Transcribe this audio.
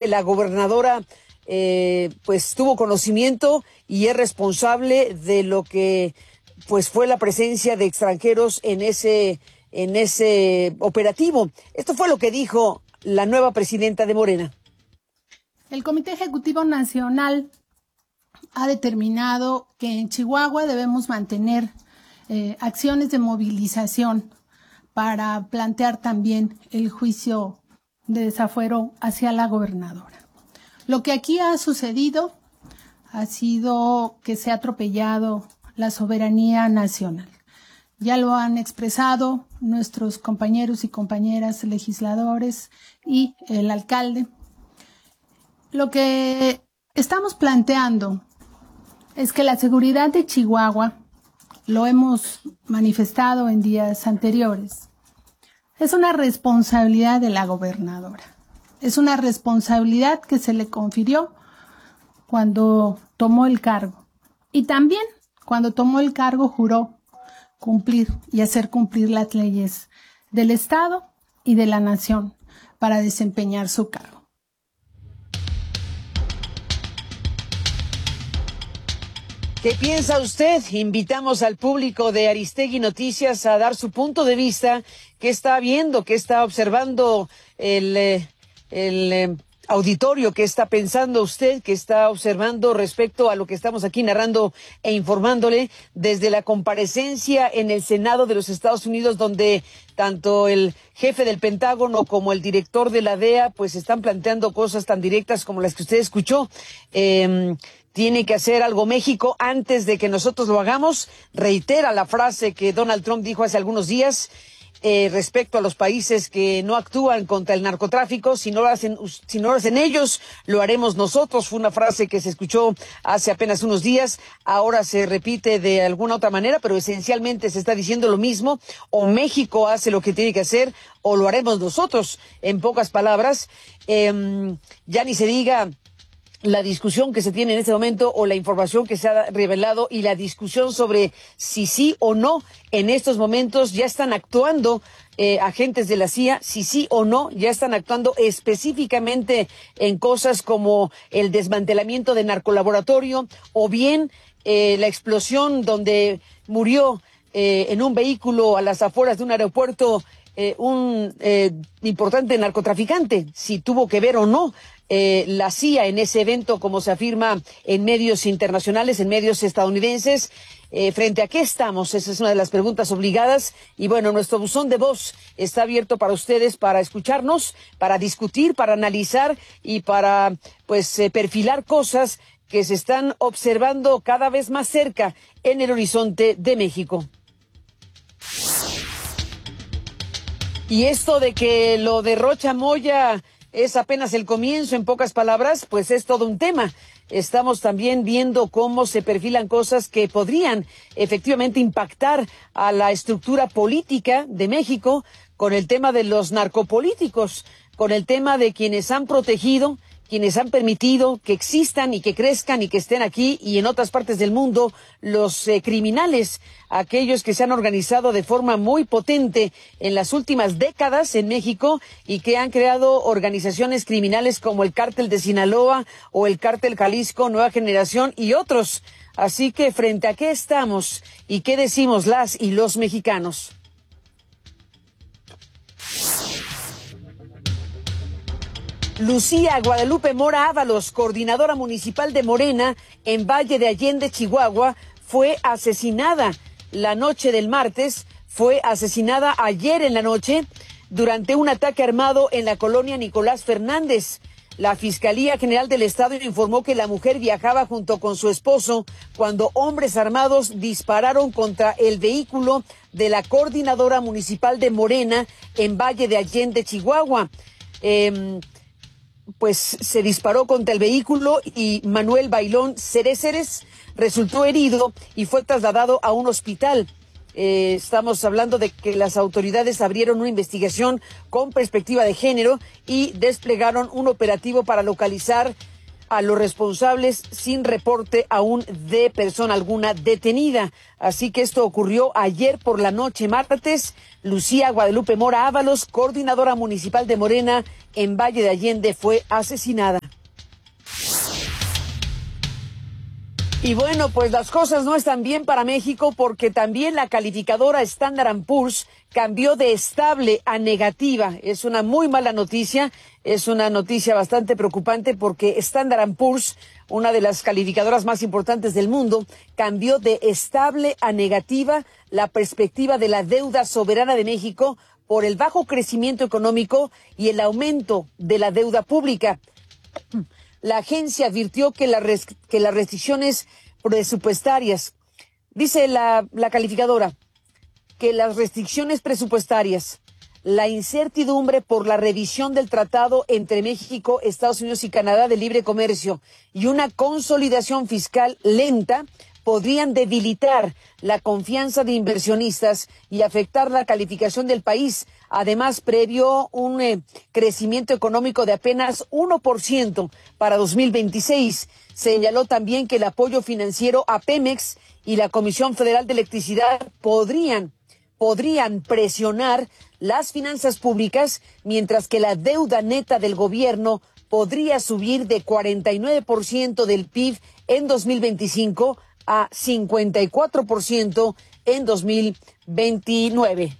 la gobernadora pues tuvo conocimiento y es responsable de lo que pues fue la presencia de extranjeros en ese operativo. Esto fue lo que dijo la nueva presidenta de Morena. El Comité Ejecutivo Nacional ha determinado que en Chihuahua debemos mantener acciones de movilización para plantear también el juicio de desafuero hacia la gobernadora. Lo que aquí ha sucedido ha sido que se ha atropellado la soberanía nacional. Ya lo han expresado nuestros compañeros y compañeras legisladores y el alcalde. Lo que estamos planteando es que la seguridad de Chihuahua, lo hemos manifestado en días anteriores, es una responsabilidad de la gobernadora. Es una responsabilidad que se le confirió cuando tomó el cargo. Y también cuando tomó el cargo juró cumplir y hacer cumplir las leyes del Estado y de la nación para desempeñar su cargo. ¿Qué piensa usted? Invitamos al público de Aristegui Noticias a dar su punto de vista. ¿Qué está viendo? ¿Qué está observando el auditorio? ¿Qué está pensando usted? ¿Qué está observando respecto a lo que estamos aquí narrando e informándole desde la comparecencia en el Senado de los Estados Unidos, donde tanto el jefe del Pentágono como el director de la DEA pues están planteando cosas tan directas como las que usted escuchó? Tiene que hacer algo México antes de que nosotros lo hagamos. Reitera la frase que Donald Trump dijo hace algunos días respecto a los países que no actúan contra el narcotráfico. Si no lo hacen ellos, lo haremos nosotros. Fue una frase que se escuchó hace apenas unos días. Ahora se repite de alguna otra manera, pero esencialmente se está diciendo lo mismo. O México hace lo que tiene que hacer, o lo haremos nosotros. En pocas palabras, ya ni se diga la discusión que se tiene en este momento o la información que se ha revelado y la discusión sobre si sí o no en estos momentos ya están actuando agentes de la CIA, si sí o no ya están actuando específicamente en cosas como el desmantelamiento de narcolaboratorio o bien la explosión donde murió en un vehículo a las afueras de un aeropuerto un importante narcotraficante, si tuvo que ver o no la CIA en ese evento, como se afirma en medios internacionales, en medios estadounidenses. ¿Frente a qué estamos? Esa es una de las preguntas obligadas. Y bueno, nuestro buzón de voz está abierto para ustedes, para escucharnos, para discutir, para analizar y para perfilar cosas que se están observando cada vez más cerca en el horizonte de México. Y esto de que lo de Rocha Moya es apenas el comienzo, en pocas palabras, pues es todo un tema. Estamos también viendo cómo se perfilan cosas que podrían efectivamente impactar a la estructura política de México con el tema de los narcopolíticos, con el tema de quienes han protegido, quienes han permitido que existan y que crezcan y que estén aquí y en otras partes del mundo los criminales, aquellos que se han organizado de forma muy potente en las últimas décadas en México y que han creado organizaciones criminales como el Cártel de Sinaloa o el Cártel Jalisco Nueva Generación y otros. Así que frente a qué estamos y qué decimos las y los mexicanos. Lucía Guadalupe Mora Ábalos, coordinadora municipal de Morena en Valle de Allende, Chihuahua, fue asesinada la noche del martes, fue asesinada ayer en la noche durante un ataque armado en la colonia Nicolás Fernández. La Fiscalía General del Estado informó que la mujer viajaba junto con su esposo cuando hombres armados dispararon contra el vehículo de la coordinadora municipal de Morena en Valle de Allende, Chihuahua. Pues se disparó contra el vehículo y Manuel Bailón Ceréceres resultó herido y fue trasladado a un hospital. Estamos hablando de que las autoridades abrieron una investigación con perspectiva de género y desplegaron un operativo para localizar a los responsables sin reporte aún de persona alguna detenida. Así que esto ocurrió ayer por la noche, martes. Lucía Guadalupe Mora Ábalos, coordinadora municipal de Morena en Valle de Allende, fue asesinada. Y bueno, pues las cosas no están bien para México porque también la calificadora Standard & Poor's cambió de estable a negativa. Es una muy mala noticia, es una noticia bastante preocupante porque Standard & Poor's, una de las calificadoras más importantes del mundo, cambió de estable a negativa la perspectiva de la deuda soberana de México por el bajo crecimiento económico y el aumento de la deuda pública. La agencia advirtió que las restricciones presupuestarias, dice la calificadora, que las restricciones presupuestarias, la incertidumbre por la revisión del tratado entre México, Estados Unidos y Canadá de libre comercio y una consolidación fiscal lenta podrían debilitar la confianza de inversionistas y afectar la calificación del país. Además, previó un crecimiento económico de apenas 1% para 2026. Señaló también que el apoyo financiero a Pemex y la Comisión Federal de Electricidad podrían presionar las finanzas públicas, mientras que la deuda neta del gobierno podría subir de 49% del PIB en 2025 a 54% en 2029.